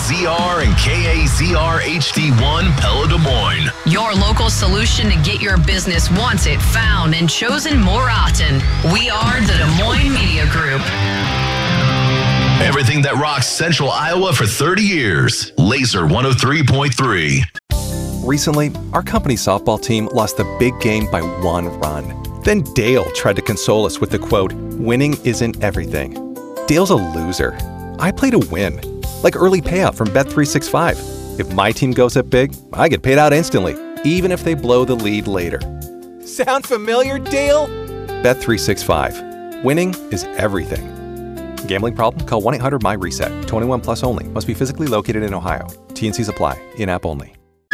KAZR and KAZR HD1 Pella Des Moines. Your local solution to get your business wanted, found, and chosen more often. We are the Des Moines Media Group. Everything that rocks Central Iowa for 30 years. Laser 103.3. Recently, our company softball team lost the big game by 1 run. Then Dale tried to console us with the quote, "Winning isn't everything." Dale's a loser. I play to win, like early payout from Bet365. If my team goes up big, I get paid out instantly, even if they blow the lead later. Sound familiar, Dale? Bet365. Winning is everything. Gambling problem? Call 1-800-MY-RESET. 21 plus only. Must be physically located in Ohio. T&Cs apply. In-app only.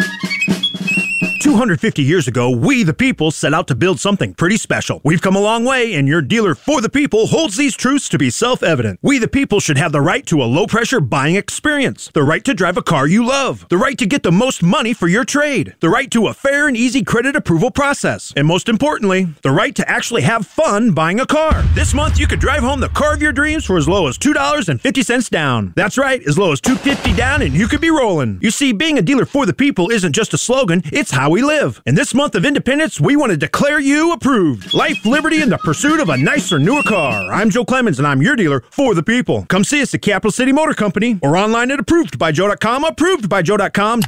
250 years ago, we the people set out to build something pretty special. We've come a long way, and your dealer for the people holds these truths to be self-evident. We the people should have the right to a low-pressure buying experience, the right to drive a car you love, the right to get the most money for your trade, the right to a fair and easy credit approval process, and most importantly, the right to actually have fun buying a car. This month, you could drive home the car of your dreams for as low as $2.50 down. That's right, as low as $2.50 down, and you could be rolling. You see, being a dealer for the people isn't just a slogan, it's how we live. In this month of independence, we want to declare you approved. Life, liberty, and the pursuit of a nicer, newer car. I'm Joe Clemens, and I'm your dealer for the people. Come see us at Capital City Motor Company or online at approvedbyjoe.com, approvedbyjoe.com,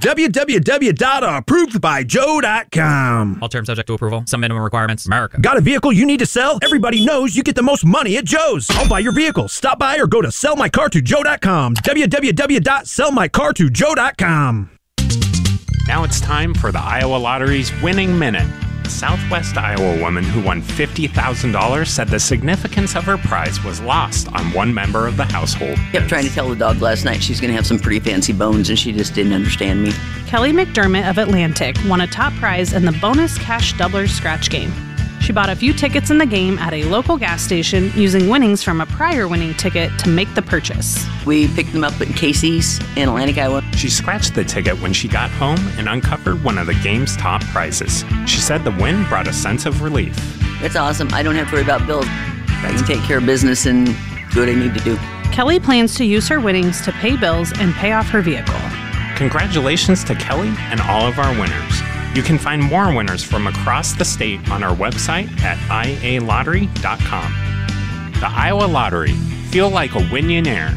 www.approvedbyjoe.com. All terms subject to approval. Some minimum requirements. America. Got a vehicle you need to sell? Everybody knows you get the most money at Joe's. I'll buy your vehicle. Stop by or go to sellmycar2joe.com, www.sellmycar2joe.com. Now it's time for the Iowa Lottery's Winning Minute. A Southwest Iowa woman who won $50,000 said the significance of her prize was lost on one member of the household. Kept trying to tell the dog last night she's going to have some pretty fancy bones, and she just didn't understand me. Kelly McDermott of Atlantic won a top prize in the bonus cash doublers scratch game. She bought a few tickets in the game at a local gas station using winnings from a prior winning ticket to make the purchase. We picked them up at Casey's in Atlantic, Iowa. She scratched the ticket when she got home and uncovered one of the game's top prizes. She said the win brought a sense of relief. It's awesome. I don't have to worry about bills. I can take care of business and do what I need to do. Kelly plans to use her winnings to pay bills and pay off her vehicle. Congratulations to Kelly and all of our winners. You can find more winners from across the state on our website at ialottery.com. The Iowa Lottery. Feel like a Winionaire.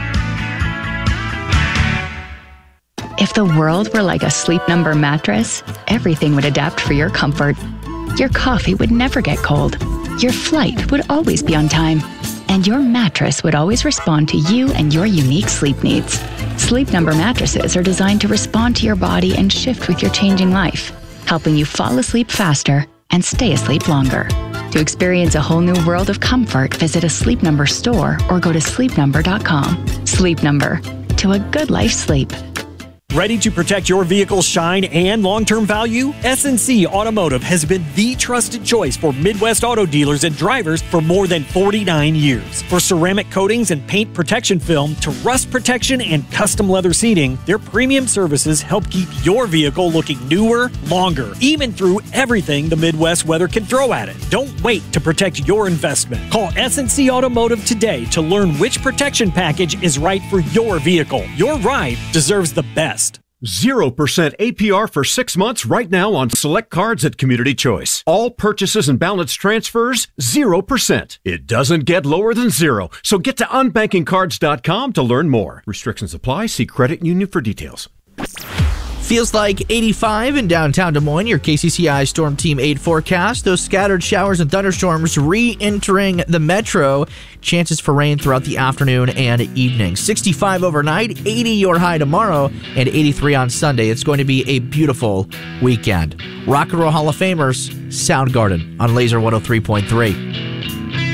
If the world were like a Sleep Number mattress, everything would adapt for your comfort. Your coffee would never get cold. Your flight would always be on time. And your mattress would always respond to you and your unique sleep needs. Sleep Number mattresses are designed to respond to your body and shift with your changing life, helping you fall asleep faster and stay asleep longer. To experience a whole new world of comfort, visit a Sleep Number store or go to sleepnumber.com. Sleep Number. To a good life sleep. Ready to protect your vehicle's shine and long-term value? SNC Automotive has been the trusted choice for Midwest auto dealers and drivers for more than 49 years. For ceramic coatings and paint protection film to rust protection and custom leather seating, their premium services help keep your vehicle looking newer, longer, even through everything the Midwest weather can throw at it. Don't wait to protect your investment. Call SNC Automotive today to learn which protection package is right for your vehicle. Your ride deserves the best. 0% APR for 6 months right now on select cards at Community Choice. All purchases and balance transfers, 0%. It doesn't get lower than 0. So get to unbankingcards.com to learn more. Restrictions apply. See credit union for details. Feels like 85 in downtown Des Moines. Your KCCI Storm Team 8 forecast. Those scattered showers and thunderstorms re-entering the metro. Chances for rain throughout the afternoon and evening. 65 overnight, 80 your high tomorrow, and 83 on Sunday. It's going to be a beautiful weekend. Rock and Roll Hall of Famers, Soundgarden on Laser 103.3.